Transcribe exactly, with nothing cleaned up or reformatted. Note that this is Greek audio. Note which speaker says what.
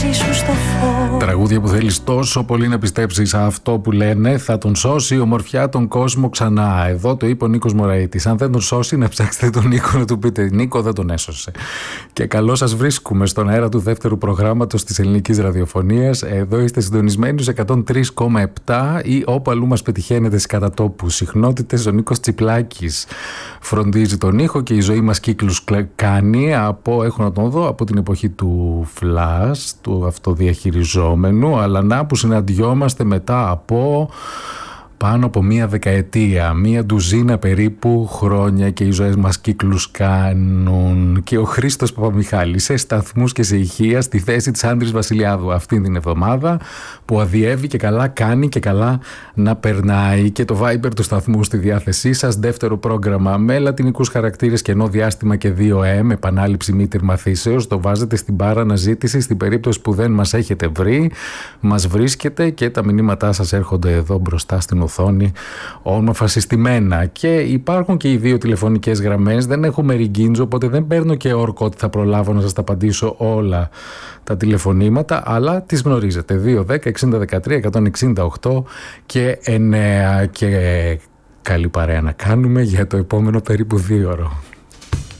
Speaker 1: μαζί σου στο φως.
Speaker 2: Τραγούδια που θέλεις τόσο πολύ να πιστέψεις αυτό που λένε, θα τον σώσει η ομορφιά τον κόσμο ξανά. Εδώ το είπε ο Νίκος Μωραΐτης. Αν δεν τον σώσει, να ψάξετε τον Νίκο να του πείτε Νίκο δεν τον έσωσε. Και καλώς σας βρίσκουμε στον αέρα του δεύτερου προγράμματος της ελληνικής ραδιοφωνίας. Εδώ είστε συντονισμένοι στους εκατόν τρία κόμμα επτά ή όπου αλλού μας πετυχαίνετε στις κατατόπους συχνότητες. Ο Νίκος Τσιπλάκης φροντίζει τον ήχο και η ζωή μας κύκλους κάνει από, έχω να τον δω, από την εποχή του Flash, του αυτοδιαχειριζόμενου, αλλά να που συναντιόμαστε μετά από πάνω από μία δεκαετία, μία ντουζίνα περίπου χρόνια και οι ζωές μας κύκλους κάνουν. Και ο Χρήστος Παπαμιχάλης σε σταθμούς και σε ηχεία στη θέση της Άντρης Βασιλιάδου αυτήν την εβδομάδα, που αδιεύει και καλά κάνει και καλά να περνάει. Και το Viber του σταθμού στη διάθεσή σας, δεύτερο πρόγραμμα με λατινικούς χαρακτήρες, κενό διάστημα και δύο εμ, επανάληψη μη τερμαθήσεως. Το βάζετε στην μπάρα αναζήτηση στην περίπτωση που δεν μας έχετε βρει. Μας βρίσκετε και τα μηνύματά σας έρχονται εδώ μπροστά στην οθόνη όμορφα συστημένα. Και υπάρχουν και οι δύο τηλεφωνικές γραμμές. Δεν έχουμε ριγκίντζο, οπότε δεν παίρνω και όρκο ότι θα προλάβω να σας τα απαντήσω όλα τα τηλεφωνήματα, αλλά τις γνωρίζετε. δύο δέκα εξήντα δεκατρία εκατόν εξήντα οκτώ και εννέα. Και καλή παρέα να κάνουμε για το επόμενο περίπου δύο ώρο.